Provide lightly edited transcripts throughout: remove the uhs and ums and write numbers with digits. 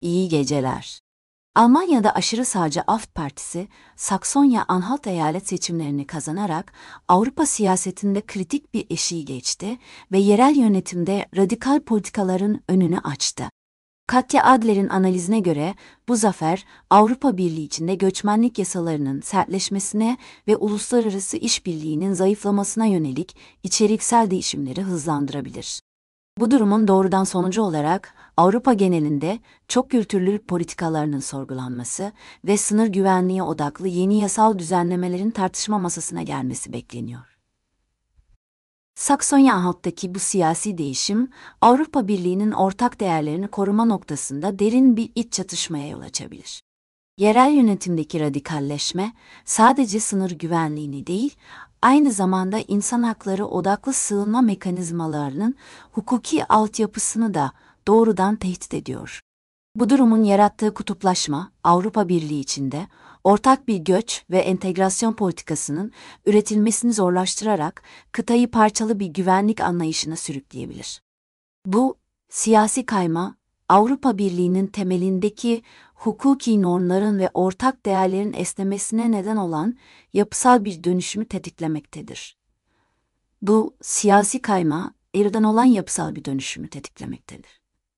İyi geceler. Almanya'da aşırı sağcı AfD Partisi, Saksonya-Anhalt eyalet seçimlerini kazanarak Avrupa siyasetinde kritik bir eşiği geçti ve yerel yönetimde radikal politikaların önünü açtı. Katja Adler'in analizine göre bu zafer Avrupa Birliği içinde göçmenlik yasalarının sertleşmesine ve uluslararası işbirliğinin zayıflamasına yönelik içeriksel değişimleri hızlandırabilir. Bu durumun doğrudan sonucu olarak Avrupa genelinde çok kültürlülük politikalarının sorgulanması ve sınır güvenliği odaklı yeni yasal düzenlemelerin tartışma masasına gelmesi bekleniyor. Saksonya-Anhalt'taki bu siyasi değişim, Avrupa Birliği'nin ortak değerlerini koruma noktasında derin bir iç çatışmaya yol açabilir. Yerel yönetimdeki radikalleşme, sadece sınır güvenliğini değil, aynı zamanda insan hakları odaklı sığınma mekanizmalarının hukuki altyapısını da doğrudan tehdit ediyor. Bu durumun yarattığı kutuplaşma, Avrupa Birliği içinde ortak bir göç ve entegrasyon politikasının üretilmesini zorlaştırarak kıtayı parçalı bir güvenlik anlayışına sürükleyebilir. Bu, siyasi kayma, Avrupa Birliği'nin temelindeki hukuki normların ve ortak değerlerin esnemesine neden olan yapısal bir dönüşümü tetiklemektedir. Bu, siyasi kayma, eriden olan yapısal bir dönüşümü tetiklemektedir.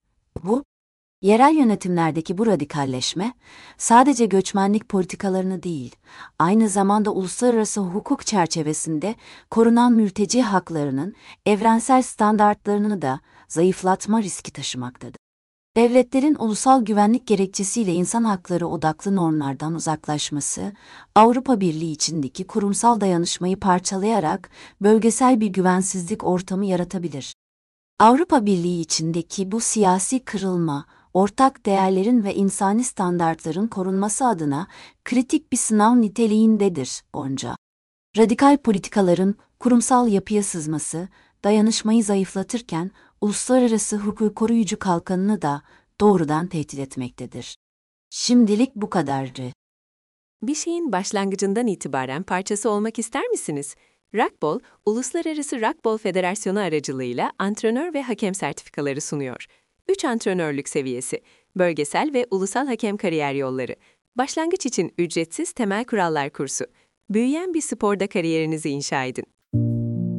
Yerel yönetimlerdeki bu radikalleşme, sadece göçmenlik politikalarını değil, aynı zamanda uluslararası hukuk çerçevesinde korunan mülteci haklarının evrensel standartlarını da zayıflatma riski taşımaktadır. Devletlerin ulusal güvenlik gerekçesiyle insan hakları odaklı normlardan uzaklaşması, Avrupa Birliği içindeki kurumsal dayanışmayı parçalayarak bölgesel bir güvensizlik ortamı yaratabilir. Avrupa Birliği içindeki bu siyasi kırılma, ortak değerlerin ve insani standartların korunması adına kritik bir sınav niteliğindedir onca. Radikal politikaların kurumsal yapıya sızması, dayanışmayı zayıflatırken uluslararası hukuk koruyucu kalkanını da doğrudan tehdit etmektedir. Şimdilik bu kadardı. Bir şeyin başlangıcından itibaren parçası olmak ister misiniz? Rugby, Uluslararası Rugby Federasyonu aracılığıyla antrenör ve hakem sertifikaları sunuyor. 3 antrenörlük seviyesi, bölgesel ve ulusal hakem kariyer yolları, başlangıç için ücretsiz temel kurallar kursu. Büyüyen bir sporda kariyerinizi inşa edin.